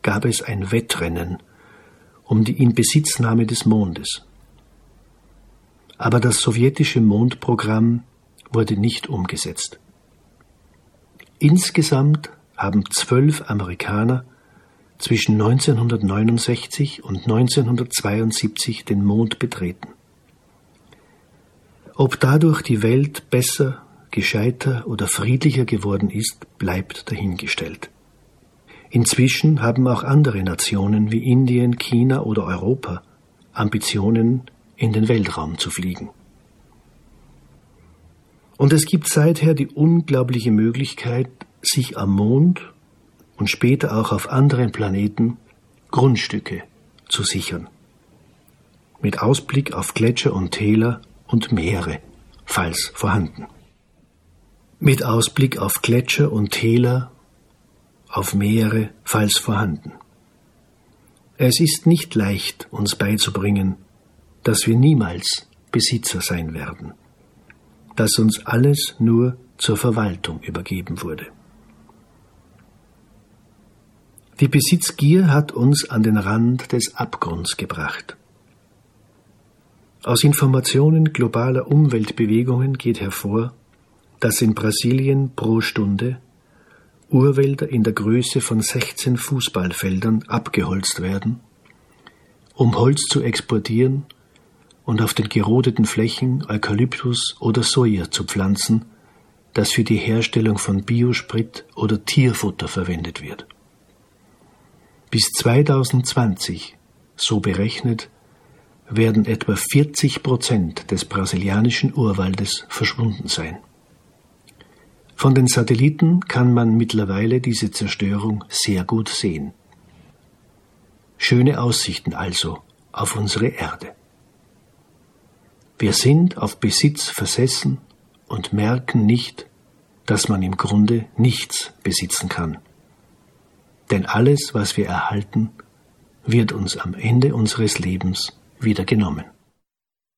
gab es ein Wettrennen um die Inbesitznahme des Mondes. Aber das sowjetische Mondprogramm wurde nicht umgesetzt. Insgesamt haben 12 Amerikaner zwischen 1969 und 1972 den Mond betreten. Ob dadurch die Welt besser, gescheiter oder friedlicher geworden ist, bleibt dahingestellt. Inzwischen haben auch andere Nationen wie Indien, China oder Europa Ambitionen, in den Weltraum zu fliegen. Und es gibt seither die unglaubliche Möglichkeit, sich am Mond und später auch auf anderen Planeten Grundstücke zu sichern. Mit Ausblick auf Gletscher und Täler und Meere, falls vorhanden. Mit Ausblick auf Gletscher und Täler, auf Meere, falls vorhanden. Es ist nicht leicht, uns beizubringen, dass wir niemals Besitzer sein werden, dass uns alles nur zur Verwaltung übergeben wurde. Die Besitzgier hat uns an den Rand des Abgrunds gebracht. Aus Informationen globaler Umweltbewegungen geht hervor, dass in Brasilien pro Stunde Urwälder in der Größe von 16 Fußballfeldern abgeholzt werden, um Holz zu exportieren und auf den gerodeten Flächen Eukalyptus oder Soja zu pflanzen, das für die Herstellung von Biosprit oder Tierfutter verwendet wird. Bis 2020, so berechnet, werden etwa 40% des brasilianischen Urwaldes verschwunden sein. Von den Satelliten kann man mittlerweile diese Zerstörung sehr gut sehen. Schöne Aussichten also auf unsere Erde. Wir sind auf Besitz versessen und merken nicht, dass man im Grunde nichts besitzen kann. Denn alles, was wir erhalten, wird uns am Ende unseres Lebens wieder genommen.